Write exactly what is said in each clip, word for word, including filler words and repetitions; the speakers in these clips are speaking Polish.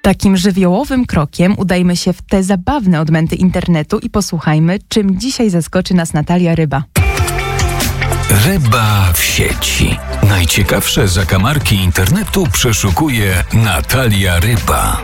Takim żywiołowym krokiem udajmy się w te zabawne odmęty internetu i posłuchajmy, czym dzisiaj zaskoczy nas Natalia Ryba. Ryba w sieci. Najciekawsze zakamarki internetu przeszukuje Natalia Ryba.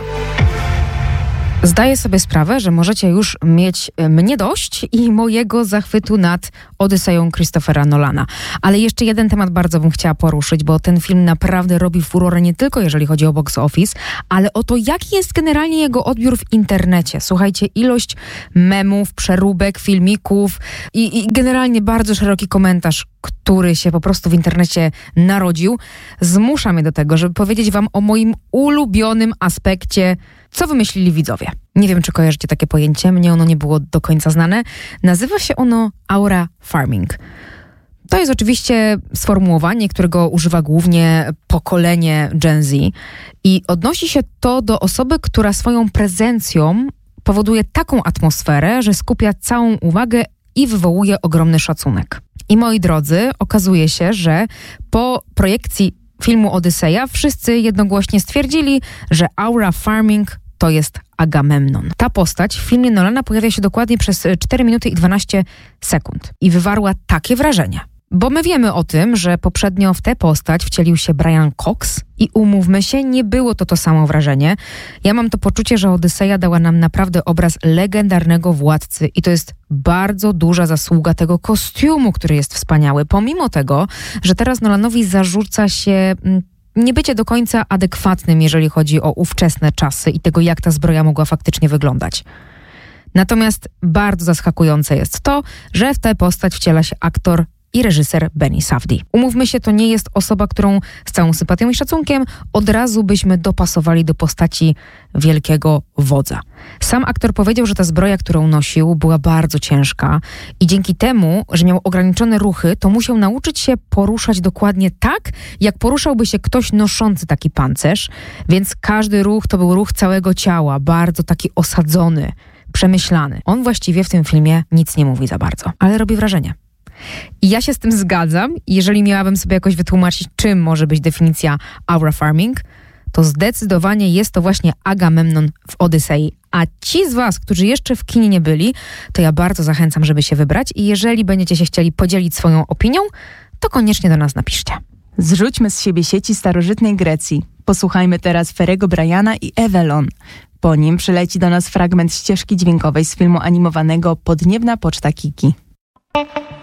Zdaję sobie sprawę, że możecie już mieć mnie dość i mojego zachwytu nad Odyseją Christophera Nolana. Ale jeszcze jeden temat bardzo bym chciała poruszyć, bo ten film naprawdę robi furorę nie tylko jeżeli chodzi o box office, ale o to, jaki jest generalnie jego odbiór w internecie. Słuchajcie, ilość memów, przeróbek, filmików i, i generalnie bardzo szeroki komentarz, który się po prostu w internecie narodził, zmusza mnie do tego, żeby powiedzieć wam o moim ulubionym aspekcie, co wymyślili widzowie. Nie wiem, czy kojarzycie takie pojęcie, mnie ono nie było do końca znane. Nazywa się ono aura farming. To jest oczywiście sformułowanie, którego używa głównie pokolenie Gen Z i odnosi się to do osoby, która swoją prezencją powoduje taką atmosferę, że skupia całą uwagę i wywołuje ogromny szacunek. I moi drodzy, okazuje się, że po projekcji filmu Odyseja wszyscy jednogłośnie stwierdzili, że aura farming to jest Agamemnon. Ta postać w filmie Nolana pojawia się dokładnie przez cztery minuty i dwanaście sekund i wywarła takie wrażenie. Bo my wiemy o tym, że poprzednio w tę postać wcielił się Brian Cox i umówmy się, nie było to to samo wrażenie. Ja mam to poczucie, że Odyseja dała nam naprawdę obraz legendarnego władcy i to jest bardzo duża zasługa tego kostiumu, który jest wspaniały. Pomimo tego, że teraz Nolanowi zarzuca się nie bycie do końca adekwatnym, jeżeli chodzi o ówczesne czasy i tego, jak ta zbroja mogła faktycznie wyglądać. Natomiast bardzo zaskakujące jest to, że w tę postać wciela się aktor i reżyser Benny Safdie. Umówmy się, to nie jest osoba, którą z całą sympatią i szacunkiem od razu byśmy dopasowali do postaci wielkiego wodza. Sam aktor powiedział, że ta zbroja, którą nosił, była bardzo ciężka i dzięki temu, że miał ograniczone ruchy, to musiał nauczyć się poruszać dokładnie tak, jak poruszałby się ktoś noszący taki pancerz, więc każdy ruch to był ruch całego ciała, bardzo taki osadzony, przemyślany. On właściwie w tym filmie nic nie mówi za bardzo, ale robi wrażenie. I ja się z tym zgadzam. Jeżeli miałabym sobie jakoś wytłumaczyć, czym może być definicja aura farming, to zdecydowanie jest to właśnie Agamemnon w Odysei. A ci z was, którzy jeszcze w kinie nie byli, to ja bardzo zachęcam, żeby się wybrać i jeżeli będziecie się chcieli podzielić swoją opinią, to koniecznie do nas napiszcie. Zrzućmy z siebie sieci starożytnej Grecji. Posłuchajmy teraz Ferego Briana i Ewelon. Po nim przyleci do nas fragment ścieżki dźwiękowej z filmu animowanego Podniebna poczta Kiki.